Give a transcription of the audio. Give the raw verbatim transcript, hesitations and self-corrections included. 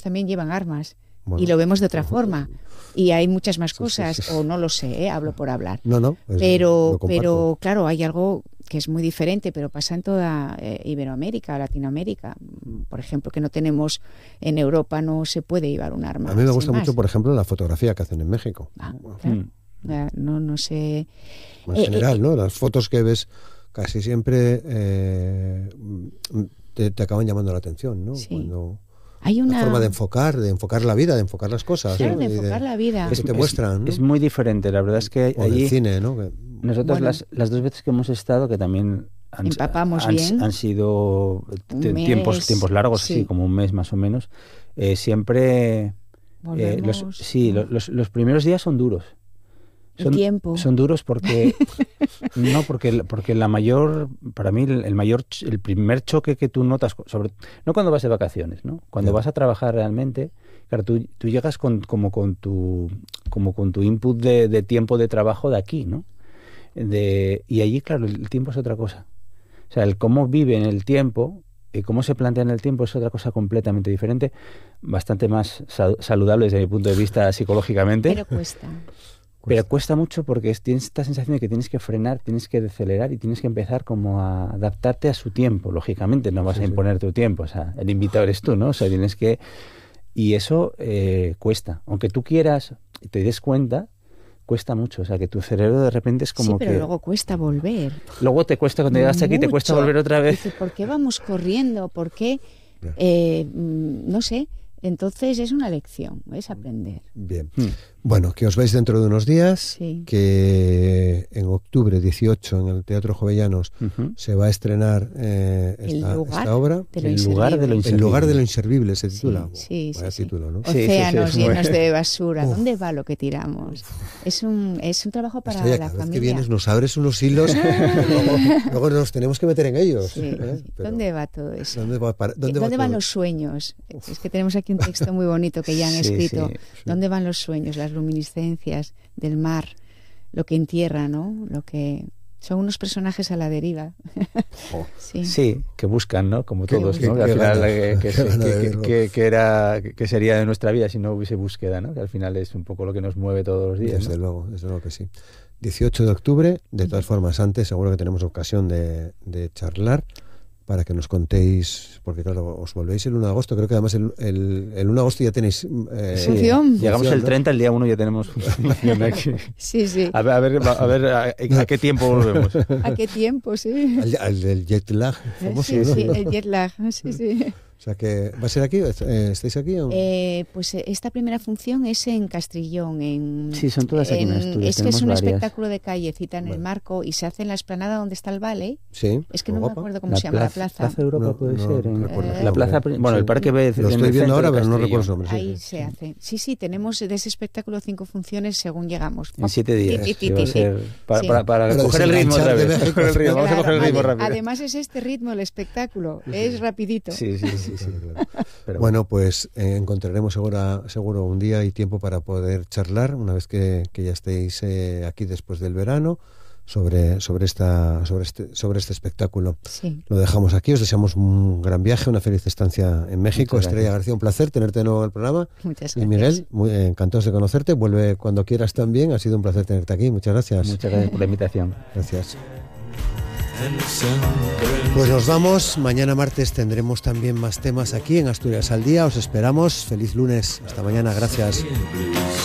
también llevan armas. Bueno, y lo vemos de otra forma. Y hay muchas más sí, cosas, sí, sí. o no lo sé, ¿eh? Hablo por hablar. No, no. Es, pero, pero claro, hay algo que es muy diferente, pero pasa en toda eh, Iberoamérica, Latinoamérica. Por ejemplo, que no tenemos, en Europa no se puede llevar un arma. A mí me gusta más. mucho, por ejemplo, la fotografía que hacen en México. Ah, claro. mm. No, no sé. En eh, general, eh, ¿no? Las fotos que ves casi siempre eh, te, te acaban llamando la atención, ¿no? Sí. Cuando Hay una la forma de enfocar, de enfocar la vida, de enfocar las cosas. Claro, ¿no? de Y enfocar la vida. Es, te muestran, ¿no? Es muy diferente, la verdad es que o allí del cine, ¿no? Que, nosotros Bueno. las, las dos veces que hemos estado, que también han, Empapamos han, bien. han sido Un te- mes, tiempos tiempos largos, sí. sí, como un mes más o menos. Eh, siempre eh, Volvemos, los, sí, ¿no? los, los, los primeros días son duros. El Son, tiempo. son duros porque no porque porque la mayor para mí el, el mayor ch- el primer choque que tú notas sobre no cuando vas de vacaciones, ¿no? Cuando Ya. vas a trabajar realmente, claro, tú, tú llegas con como con tu como con tu input de, de tiempo de trabajo de aquí, ¿no? De, y allí, claro, el tiempo es otra cosa. O sea, el cómo viven el tiempo y cómo se plantean el tiempo es otra cosa completamente diferente, bastante más sa- saludable desde mi punto de vista psicológicamente. Pero cuesta. Pero cuesta mucho porque es- tienes esta sensación de que tienes que frenar, tienes que decelerar y tienes que empezar como a adaptarte a su tiempo. Lógicamente no vas Sí, a sí. imponer tu tiempo, o sea, el invitado eres tú, ¿no? O sea, tienes que... Y eso eh, cuesta. Aunque tú quieras y te des cuenta, cuesta mucho. O sea, que tu cerebro de repente es como Sí, pero que... luego cuesta volver. Luego te cuesta, cuando llegas aquí, te cuesta Mucho. volver otra vez. Dice, ¿por qué vamos corriendo? ¿Por qué? Ya. Eh, mm, no sé. Entonces es una lección, es aprender. bien. Hmm. Bueno, que os veis dentro de unos días, Sí. que en octubre dieciocho en el Teatro Jovellanos Ujú. se va a estrenar eh, El esta, lugar esta obra. de lo El lugar de lo inservible. El lugar de lo inservible se titula. Sí, sí, Vaya sí, sí. título, ¿no? Sí, sí, sí, Océanos es muy- llenos de basura. Uf. ¿Dónde va lo que tiramos? Es un, es un trabajo para Estrella, la cada vez familia. que vienes nos abres unos hilos que luego, luego nos tenemos que meter en ellos. Sí, ¿eh? sí. Pero, ¿Dónde va todo eso? ¿Dónde, va para- dónde ¿Dónde, va van todo? los sueños? Es que tenemos aquí un texto muy bonito que ya han Sí, escrito. sí. ¿Dónde van los sueños, las luminiscencias del mar? Lo que entierra, ¿no? Lo que son unos personajes a la deriva. Oh. Sí. Sí, que buscan, ¿no? Como Que todos, buscan. ¿no? Que al Qué final ganas, eh, que, qué se- ganas de que- verlo. que- que era que sería de nuestra vida si no hubiese búsqueda, ¿no? Que al final es un poco lo que nos mueve todos los días, Desde ¿no? luego, desde luego que sí. dieciocho de octubre, de todas formas, antes seguro que tenemos ocasión de, de charlar para que nos contéis, porque claro, os volvéis el uno de agosto, creo que además el, el, el uno de agosto ya tenéis... eh, Sí, Función. llegamos el ¿no? treinta, el día uno ya tenemos función aquí. Sí, sí. A ver, a ver, a, ver a, a qué tiempo volvemos. ¿A qué tiempo? Sí. Al, al del jet lag famoso, Sí, ¿no? sí, el jet lag. Sí, sí. O sea que, ¿va a ser aquí? Eh, ¿Estáis aquí? O? Eh, pues eh, esta primera función es en Castrillón. En, Sí, son todas aquí en Asturias, Es que es tenemos un varias. espectáculo de callecita en Vale. el marco y se hace en la explanada donde está el Vale. Sí. Es que muy no me guapa. acuerdo cómo se llama la plaza. Plaza Europa No, puede no ser. en- recuerdo el la nombre. plaza, pri- bueno, Sí. el Parque B. Lo en estoy el viendo centro ahora, de pero no Castellón. recuerdo su nombre. Sí, Ahí sí. se hace. Sí, sí, tenemos de ese espectáculo cinco funciones según llegamos. En siete días. Ti, ti, que va a ti, ti. ser para, Sí. para, para Para coger el ritmo otra desenganchar de vez. México. Coger el ritmo. Vamos a Claro, coger el ritmo ade- rápido. Además es este ritmo el espectáculo, es rapidito. Sí, sí, sí, sí. Claro. Pero Bueno, pues eh, encontraremos segura, seguro un día y tiempo para poder charlar una vez que, que ya estéis eh, aquí después del verano sobre, sobre, esta, sobre, este, sobre este espectáculo. Sí. Lo dejamos aquí, os deseamos un gran viaje, una feliz estancia en México. Muchas Estrella gracias. García, un placer tenerte de nuevo en el programa. Muchas Y gracias. Miguel, muy eh, encantados de conocerte. Vuelve cuando quieras también. Ha sido un placer tenerte aquí. Muchas gracias. Muchas gracias por la invitación. Gracias. Pues nos vamos. Mañana martes tendremos también más temas aquí en Asturias al Día. Os esperamos. Feliz lunes. Hasta mañana. Gracias.